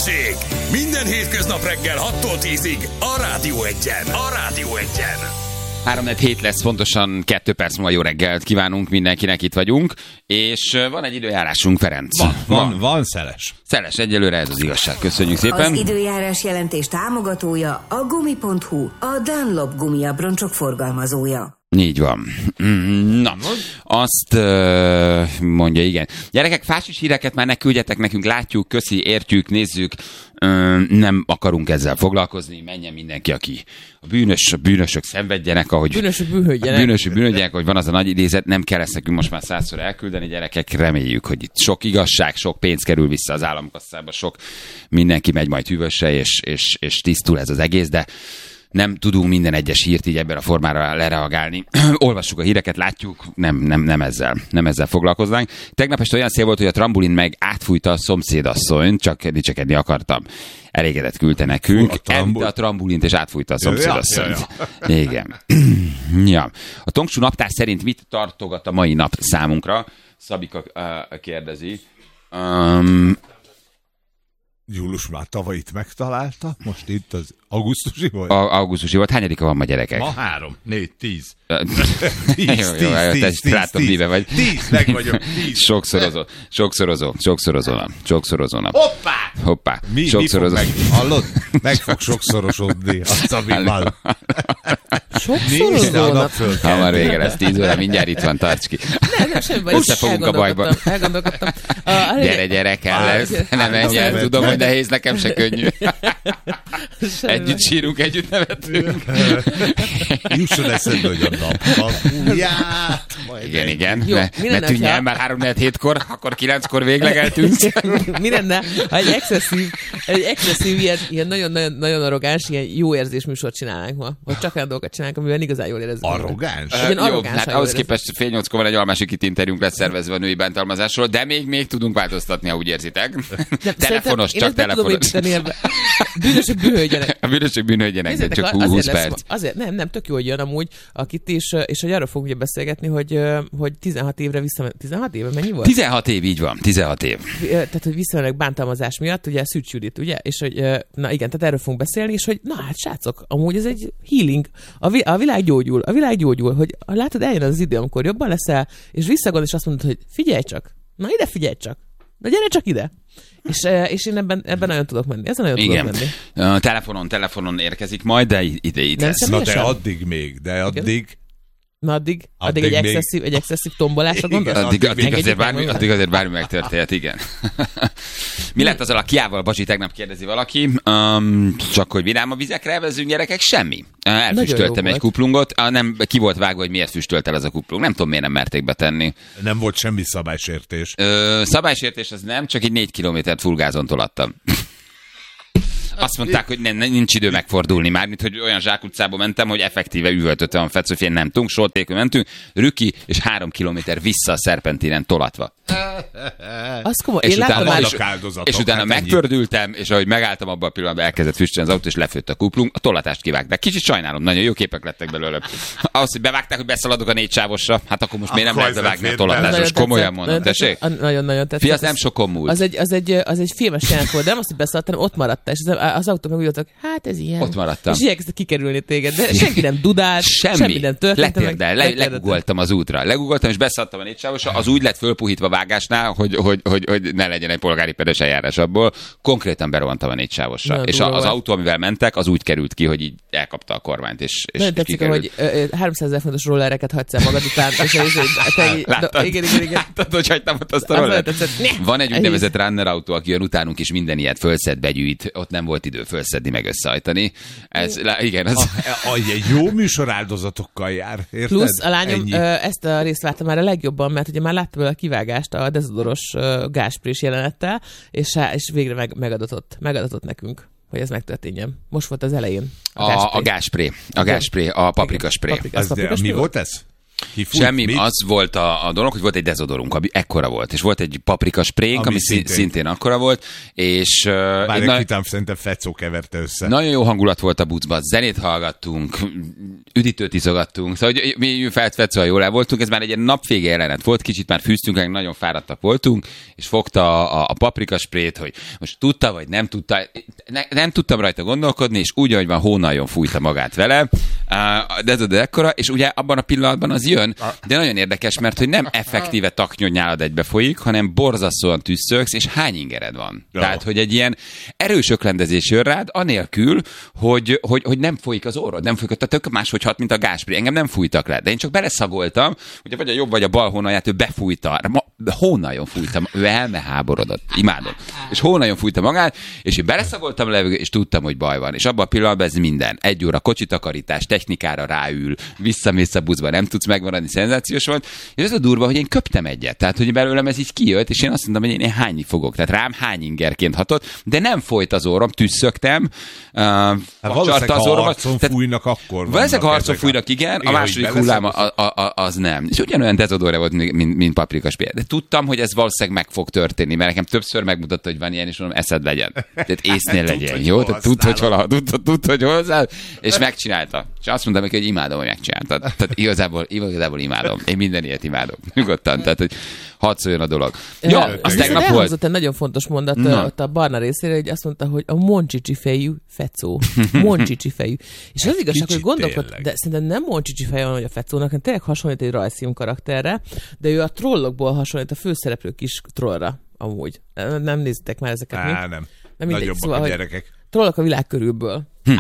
Híresség! Minden hétköznap reggel 6-tól 10-ig a Rádió Egyen. A Rádió Egyen. 3-4 lesz, pontosan 2 perc múlva jó reggelt kívánunk mindenkinek, itt vagyunk, és van egy időjárásunk, Ferenc. Van szeles. Szeles, egyelőre ez az igazság. Köszönjük szépen. Az időjárás jelentés támogatója a Gumi.hu, a Dunlop gumiabroncsok forgalmazója. Így van. Na, azt mondja, igen. Gyerekek, fásis híreket már ne küldjetek nekünk, látjuk, köszi, értjük, nézzük, nem akarunk ezzel foglalkozni, menjen mindenki, aki a bűnösök szenvedjenek, ahogy bűnösök bűnhődjenek, hogy van az a nagy idézet, nem kell ezt nekünk most már 100-szor elküldeni, gyerekek, reméljük, hogy itt sok igazság, sok pénz kerül vissza az államkasszába, sok mindenki megy majd hűvösre, és tisztul ez az egész, de nem tudunk minden egyes hírt így ebben a formára lereagálni. Olvassuk a híreket, látjuk, nem ezzel foglalkoznánk. Tegnap este olyan szél volt, hogy a trambulin meg átfújta a szomszédasszonyt, csak dicsekedni akartam. Elégedett küldte nekünk. A trambulint és átfújta a szomszédasszonyt. Ja. Igen. Ja. A Tongsú naptár szerint mit tartogat a mai nap számunkra? Szabika kérdezi. Július már tavaly itt megtalálta, most itt az augusztusi volt? Augusztusi volt. Hányadika van ma, gyerekek? Ma 3, 4, 10. 10, látom, mibe vagy. 10, meg vagyok, 10. Sokszorozó nap. Hoppá. Mi fog hallod? Meg fog sokszorosodni a Szabival. Sokszorozó nap. Hamar vége lesz, 10 óra, mindjárt itt van, tarts ki. Nem, semmi baj. Összefogunk a bajban. Elgondolkodtam. Gyere, kell lesz. Nem menj el, tudom, hogy nehéz, nekem se könnyű. Együtt sírunk, együtt nevetünk. Jusson eszedbe, hogy a napját. Igen. Ne tűnj el, már 3-4-7-kor, akkor 9-kor végleg eltűnsz. Mi lenne, ha egy excesszív ilyen nagyon arrogáns, ilyen jó érzés műsort csinálnánk ma? Vagy csak olyan dolgokat csinálnánk, amivel igazán jól érezzük. Arrogáns? Jó, hát ahhoz képest fél 8-kor van egy almásik itt interjúnk lesz szervezve a női bántalmazásról, de még tudunk változtatni, ha úgy érzitek. Telefonos, csak telefonos. Bűnösök bűnhődjenek. A bűnösök bűnhődjenek, de csak 20 perc. Azért nem, tök jó, hogy jön amúgy, akit és hogy arról fogunk ugye beszélgetni, hogy 16 évre visszamennek. 16 éve mennyi volt? 16 év, így van, 16 év. Tehát, hogy visszamennek bántalmazás miatt, ugye Szűcs Judit, ugye? És hogy, na igen, tehát erről fogunk beszélni, és hogy na hát srácok, amúgy ez egy healing. A világ gyógyul, hogy látod, eljön az idő, amikor jobban leszel, és visszagond, és azt mondod, hogy figyelj csak, na ide figyelj csak, na gyere csak ide. És én ebben nagyon tudok menni. Ezen nagyon tudok menni. Telefonon érkezik majd, de ide lesz. Na de addig még, Na addig egy excesszív tombolásra gondolsz? Addig azért bármi megtörténhet, igen. Mi lett azzal a Kiával, Bazsi, tegnap kérdezi valaki. Csak hogy vidám a vizekre elvezzünk, gyerekek, semmi. Elfüstöltem egy kuplungot, nem ki volt vágva, hogy miért füstölt el ez a kuplung. Nem tudom, miért nem merték betenni. Nem volt semmi szabálysértés. Szabálysértés az nem, csak így 4 kilométert fullgázon tolattam. Azt mondták, hogy nincs idő megfordulni már, mint hogy olyan zsákutcába mentem, hogy effektíve üvöltöttem a Fetsz, hogy nem tudunk, sortékül mentünk, Rüki, és 3 kilométer vissza a szerpentinen tolatva. Az komoly. És utána megpördültem, és ahogy megálltam abban a pillanatban, elkezdett füstölni az autó, és lefőtt a kuplung, a tolatást kivágták. Kicsit sajnálom, nagyon jó képek lettek belőle. Ahhoz, hogy bevágták, hogy beszaladok a 4 sávosra, hát akkor most miért nem lehet bevágni a tolatást, most komolyan mondom, tessék? Nagyon tetszett. Fia, az nem sokon múlt. Az egy filmes jelent volt, de nem azt, hogy beszaladtam, ott maradtál, és az autó meg úgy voltak, hát ez ilyen. Ott maradtam. És igyekeztek kikerülni téged, de senki nem dudált, semmi nem történt. Legugoltam az útra. Legugoltam, és beszaladtam a 4 sávosra, az úgy lett fölpuhítva vágásnál, hogy ne legyen egy polgári peres eljárás abból. Konkrétan berohantam a 4 sávosra. És az autó, amivel mentek, az úgy került ki, hogy így elkapta a kormányt, és kikerült. Hogy 300 000 fontos rollereket hagysz el magad után. Láttad, hogy hagytam ott azt a rollert? Van egy úgynevezett runner autó, aki jön utánunk, és minden ilyet fölszed, begyűjt. Ott nem volt idő fölszedni, meg összehajtani. Igen, az... Jó műsor áldozatokkal jár, érted? Plusz a lányom ezt a részt láttam már a legjobban, mert ugye már láttam a kivágást a dezodoros gázsprés jelenettel, és végre megadatott nekünk, hogy ez megtörténjen. Most volt az elején. A gázspré, a paprikaspré. Mi volt ez? Semmi, az volt a dolog, hogy volt egy dezodorunk, ami ekkora volt, és volt egy paprika sprénk, ami szintén akkora volt, és... Bár szerintem Fecó keverte össze. Nagyon jó hangulat volt a buszban, zenét hallgattunk, üdítőt iszogattunk, szóval hogy mi Fecóval jól el voltunk, ez már egy ilyen napvége jelenet volt, kicsit már fűztünk, nagyon fáradtak voltunk, és fogta a paprika sprét, hogy most tudta, vagy nem tudta, nem tudtam rajta gondolkodni, és úgy, ahogy van, hónaljon fújta magát vele, de ekkora, és ugye abban a pillanatban az jön, de nagyon érdekes, mert hogy nem effektíve taknyodnyálad egybe folyik, hanem borzasztóan tüsszögsz, és hány ingered van. Jó. Tehát, hogy egy ilyen erős öklendezés jön rád, anélkül, hogy nem folyik az orrod, nem folyik, tehát tök máshogy hat, mint a gázspré. Engem nem fújtak le, de én csak beleszagoltam, ugye vagy a jobb vagy a bal hónalját, ő befújta, hónaljon fújtam, ő elmeháborodott, imádom. És hónaljon fújta magát, és én beleszagoltam a levegőt, és tudtam, hogy baj van. És abban a pillanatban ez minden. 1 óra kocsitakarítás, technikára ráül, visszamész a buszba, nem tudsz megmaradni, szenzációs volt. És ez a durva, hogy én köptem egyet. Tehát, hogy belőlem ez így kijött, és én azt mondtam, hogy én hányni fogok. Tehát rám hány ingerként hatott, de nem folyt az orrom, tüsszögtem. Valószínűleg, ha harcon fújnak, akkor valószínűleg harcon fújnak, igen, a második hullám az nem. És ugyanolyan dezodorja volt, mint paprikaspér. De tudtam, hogy ez valószínűleg meg fog történni, mert nekem többször megmutatta, hogy van ilyen, és mondom, eszed legyen. Tehát észnél legyen, jó? Tehát tudd, hogy hozzá, és megcsinálta. És azt mondtam neki, hogy imádom, hogy megcsináltad. Tehát igazából imádom. Én minden ilyet imádom. Nyugodtan. Tehát, hogy hadd szóljon a dolog. Ja, az tegnap volt. Egy nagyon fontos mondat ott a Barna részére, hogy azt mondta, hogy a Moncsicsi fejű Fecó. Moncsicsi fejű. És az igazság, hogy gondolkodtam, de szerintem nem Moncsicsi fejű van, hogy a Fecónak, hanem tényleg hasonlít egy rajzfilm karakterre, de ő a trollokból hasonlít a főszereplő kis trollra. Amúgy. Nem néztek már ezeket. Nem. Nagyobbak szóval, a gyerekek. Trollok a világ körülből.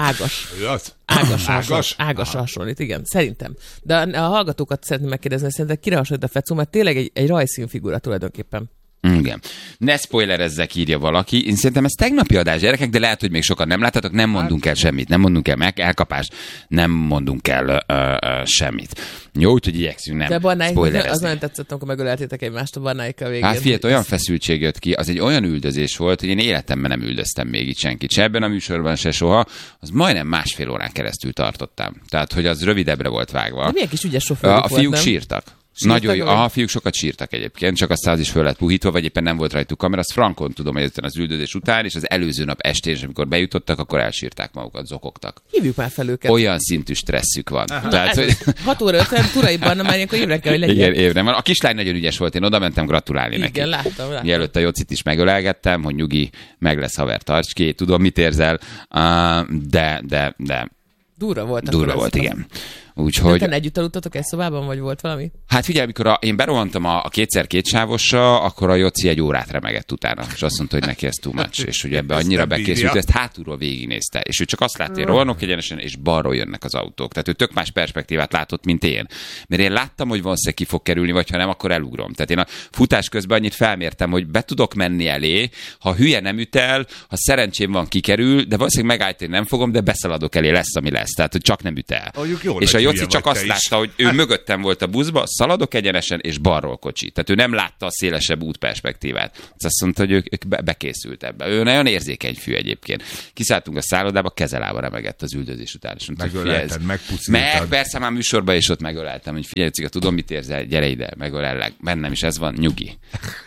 Ágas hasonlít, igen, szerintem. De a hallgatókat szeretném megkérdezni, szerintem kire hasonlít a Fecó, mert tényleg egy rajzszínfigura tulajdonképpen. Igen. Ne spoilerezzek, írja valaki. Én szerintem ez tegnapi adás, gyerekek, de lehet, hogy még sokan nem láttátok, nem mondunk el semmit, nem mondunk el elkapást, nem mondunk el semmit. Jó, úgyhogy igyekszünk nem spoilerezni. Az nagyon tetszett, amikor megöleltétek egymást a Barnáikkal végén. Hát figyelj, olyan feszültség jött ki, az egy olyan üldözés volt, hogy én életemben nem üldöztem még itt senkit. Se ebben a műsorban, se soha. Az majdnem 1,5 órán keresztül tartottam. Tehát, hogy az rövidebbre volt vágva. De milyen kis ügyes sofőrök a fiúk sírtak. Nagyon jó. A fiúk sokat sírtak egyébként, csak azt az is föl lett puhítva, vagy éppen nem volt rajtuk kamera. Azt frankon tudom, hogy az üldözés után, és az előző nap estén, amikor bejutottak, akkor elsírták magukat, zokogtak. Hívjuk már fel őket. Olyan szintű stresszük van. Tehát, hogy... 6 óra 50 Turaiban, már ilyenkor évre kell, hogy legyen. Igen, évre van. A kislány nagyon ügyes volt, én oda mentem gratulálni neki. Igen, láttam. Mielőtt a Jocit is megölelgettem, hogy nyugi, meg lesz haver, tarts ki, tudom, mit érzel, de Durva volt, igen. Úgyhogy... De együtt aludtatok egy szobában, vagy volt valami? Hát figyelj, amikor én berohantam a 2x2 sávosra, akkor a Joci 1 órát remegett utána, és azt mondta, hogy neki ez too much, és ugye ebbe annyira bekészült, hogy ezt hátulról végignézte, és ő csak azt látta, hogy rohanok egyenesen, és balról jönnek az autók. Tehát ő tök más perspektívát látott, mint én. Mert én láttam, hogy valószínűleg ki fog kerülni, vagy ha nem, akkor elugrom. Tehát én a futás közben annyit felmértem, hogy be tudok menni elé, ha hülye nem üt el, ha szerencsém van, kikerül, de valószínűleg megállítani nem fogom, de beszaladok elé, lesz, ami lesz. Tehát, hogy csak nem üt el. És a Joci csak azt látta, hogy ő mögöttem volt a buszba, szaladok egyenesen, és balról kocsi. Tehát ő nem látta a szélesebb útperspektívát. Azt mondta, hogy ők bekészült ebbe. Ő nagyon érzékeny fű egyébként. Kiszálltunk a szállodába, kezelába remegett az üldözés után. Megölelted, megpusziltad. Persze már műsorban is ott megöleltem, hogy figyelj, Ciga, tudom, mit érzel, gyere ide, megölellek. Bennem is ez van, nyugi.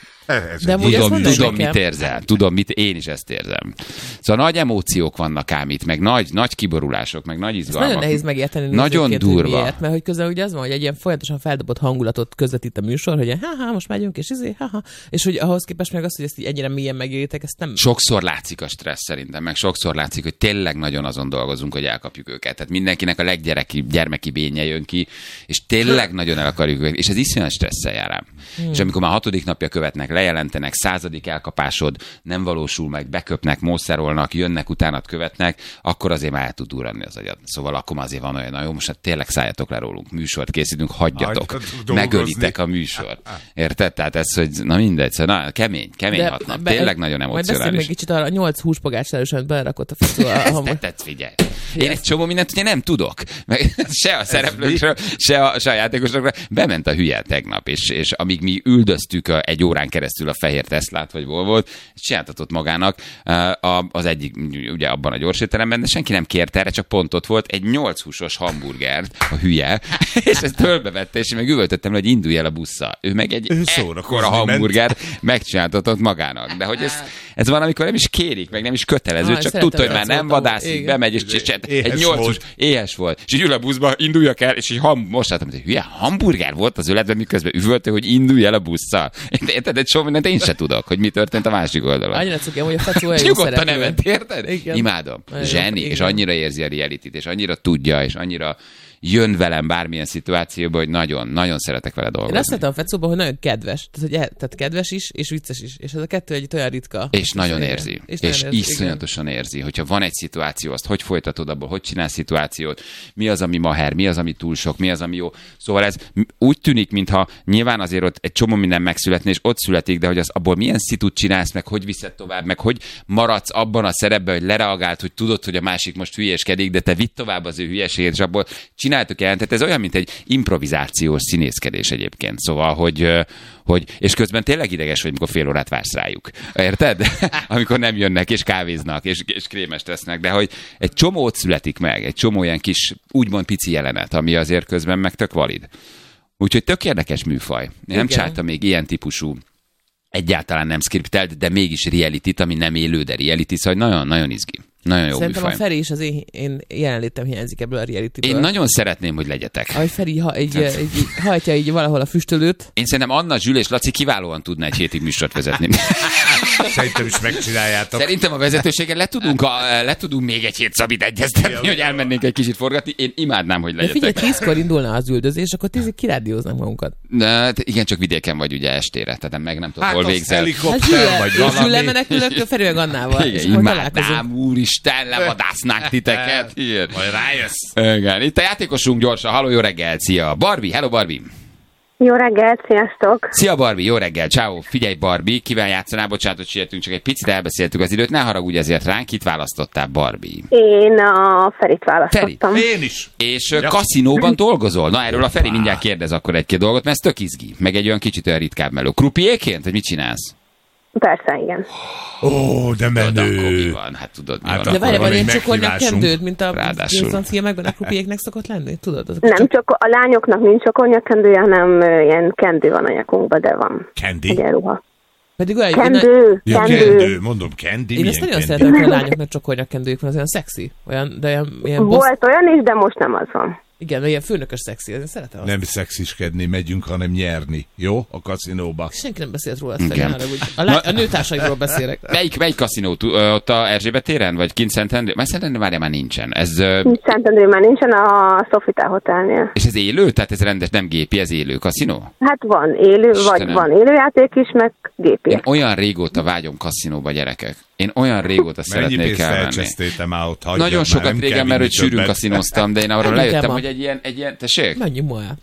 De tudom, mit érzel. Én is ezt érzem. Szóval nagy emóciók vannak ám itt, meg nagy kiborulások, meg nagy izgalmak. Nagyon nehéz megérteni. Nagyon durva. Miért, mert hogy közben ugye az van, hogy egy ilyen folyamatosan feldobott hangulatot közvetít a műsor, hogy most megyünk, és és hogy ahhoz képest meg az, hogy ezt így ennyire mélyen megéritek, ezt nem... Sokszor látszik a stressz szerintem, meg sokszor látszik, hogy tényleg nagyon azon dolgozunk, hogy elkapjuk őket. Tehát mindenkinek a gyermeki bénye jön ki, és tényleg nagyon el akarjuk őket, és ez iszonyat stresszel jár rám. És amikor már 6. napja követnek, lejelentenek, 100. elkapásod, nem valósul meg, beköpnek, mószerolnak, jönnek, utánat követnek, akkor azért már el tud durranni az agyad. Szóval akkor azért van olyan, jó, most hát tényleg szálljatok le rólunk, műsort készítünk, hagyjatok, megölitek a műsort. Érted? Tehát ez, hogy na mindegy, szóval kemény hatnak. Tényleg nagyon emocionális. Majd beszélj még kicsit arra, 8 húspogács elősen belerakott a Fecó. Ezt figyelj. Én egy csomó mindent ugye nem tudok. Se a szereplőkről, se a játékosokról. Bement a hülye tegnap, és amíg mi üldöztük 1 órán keresztül keresztül a fehér Teslát, vagy Volvót, és csináltatott magának az egyik, ugye abban a gyorsétteremben, de senki nem kérte erre, csak pont ott volt egy 8 húsos hamburgert, a hülye, és ezt fölbevette, és én meg üvöltöttem, hogy indulj el a busszal. Ő meg egy ekkora hamburgert megcsináltatott magának. De hogy ez van, amikor nem is kérik, meg nem is kötelező, csak tudta, hogy már nem vadászik, bemegy, és egy 8 hús, éhes volt. És így ül a buszba, induljak el, és így most láttam, hogy hülye hamburger volt az öletben, miközben üvölte, hogy indulj el a busszal. Érted, egy csomó mindent én se tudok, hogy mi történt a másik oldalon. Annyira cukiam, hogy a Fecó olyan jó nyugodtan nevet, érted? Igen. Imádom. Zseni, Igen. És annyira érzi a realityt, és annyira tudja, és annyira jön velem bármilyen szituációba, hogy nagyon, nagyon szeretek vele dolgozni. Én azt láttam a Fecóban, hogy nagyon kedves. Tehát kedves is, és vicces is. És ez a kettő egy olyan ritka. És nagyon érzi. És nagyon iszonyatosan érzi, hogyha van egy szituáció, azt hogy folytatod abból, hogy csinálsz szituációt, mi az, ami maher, mi az, ami túl sok, mi az, ami jó. Szóval ez úgy tűnik, mintha nyilván azért ott egy csomó minden megszületne, és ott születik, de hogy az abból milyen szitut csinálsz, meg hogy viszed tovább, meg hogy maradsz abban a szerepben, hogy lereagált, hogy tudod, hogy a másik most hülyéskedik, de te vidd tovább az ő hülyeségét, és abból csináltuk el. Tehát ez olyan, mint egy improvizációs színészkedés egyébként. Szóval, hogy és közben tényleg ideges vagy, amikor fél órát vársz rájuk. Érted? Amikor nem jönnek, és kávéznak, és krémest tesznek, de hogy egy csomó ott születik meg, egy csomó ilyen kis, úgymond pici jelenet, ami azért közben meg tök valid. Úgyhogy tök érdekes műfaj. Én nem csináltam még ilyen típusú, egyáltalán nem skriptelt, de mégis realityt, ami nem élő, de reality, szóval nagyon-nagyon izgi. Nagyon jó Szerintem műfaj. a Feri is az én jelenlétem hiányzik ebből a realityből. Én nagyon szeretném, hogy legyetek. Ahogy Feri hajtja így valahol a füstölőt. Én szerintem Anna, Zsül és Laci kiválóan tudna egy hétig műsort vezetni. Szerintem is megcsináljátok. Szerintem a vezetőségen le tudunk még egy hét Szabit egyeztetni, hogy elmennénk egy kicsit forgatni. Én imádnám, hogy De figyelj, legyetek. 10-kor indulna az üldözés, akkor 10-ig kirádióznak magunkat. Igen, csak vidéken vagy ugye estére, tehát meg nem tudom, hol Hát az végzel. helikopter, vagy Zsül valami. lemenekülök, Feri meg Annával. és Igen, akkor találkozunk. imádnám, úristen, levadásznánk titeket. Igen. Majd rájössz. Igen. Itt a játékosunk gyorsan. Halló, jó reggel, szia. Barbie, hello Barbie. Jó reggelt, sziasztok! Szia Barbie, jó reggel, ciao. Figyelj Barbie, kivel játszanál, bocsánat, hogy sietünk, csak egy picit elbeszéltük az időt, ne haragudj ezért ránk, kit választottál Barbie? Én a Ferit választottam. Én is. És kaszinóban dolgozol? Na, erről a Feri mindjárt kérdez akkor egy-két dolgot, mert ez tök izgi, meg egy olyan kicsit olyan ritkább meló. Krupiéként, vagy mit csinálsz? Persze, igen. Ó, de Tudod, akkor mi menő. van? Hát tudod, mi Hát van. De várj, van van egy ilyen csokornyak meghívásunk. kendőd, mint a Ráadásul. Wilson filmekben a krupiéknek szokott lenni? Tudod? Azok Nem csak a lányoknak nincs csokornyakendője, hanem ilyen kendő van a nyakunkban, de van. Candy. Egy ruha. Pedig olyan Kendő, Ja, kendő. kendő. Mondom, candy. Én ezt milyen nagyon candy? szeretem, hogy a lányoknak csokornyak kendőjük van, az olyan szexi. De ilyen Volt olyan is, de most nem az van. igen, ilyen főnökös szexi, én szeretem azt. Nem szexiskedni megyünk, hanem nyerni. Jó? A kaszinóba. Senki nem beszélt róla, Igen. a nőtársaimról beszélek. Melyik kaszinó? Ott a Erzsébet téren? Vagy kint Szentendrén? Mert Szentendrén várjál, már nincsen. Ez, Szentendrén már nincsen a Sofitel Hotelnél. és ez élő? Tehát ez rendes, nem gépi, ez élő kaszinó? Hát van élő, vagy Istenem. van élőjáték is, meg gépi. Én olyan régóta vágyom kaszinóba, gyerekek. Én olyan régóta Mennyi szeretnék pénzt elmenni. elcsesztél már ott? Hagyjad Nagyon már, sokat nem kell régen, mert hogy vinni sűrűn többet. kaszinóztam, de én arról Mennyit lejöttem, van? hogy egy ilyen, tessék? Menjünk ma el.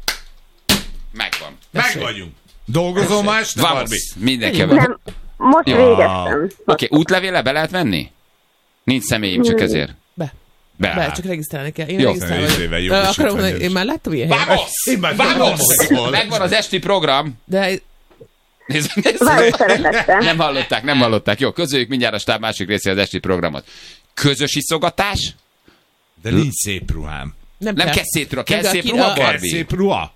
Megvan. Meg vagyunk. Dolgozol már este, Barbie? Vamos, mindenki. Nem, most Jó. végeztem. Oké, útlevéle be lehet menni? Nincs személyim, csak ezért. Be, csak regisztrálni kell. Én Jó. regisztrálva Részével vagyok. jogosítvány Akarom mondani, is. én már láttam ilyen helyet. Vamos! Megvan az esti program. De Nézd. Várj szeretettel. Nem hallották. Jó, közöljük mindjárt a stáb másik részére az esti programot. Közös iszogatás? De nincs szép ruhám. Nem kell szétruha. Kell De szép aki- ruha, a- Kell Barbie? szép ruha?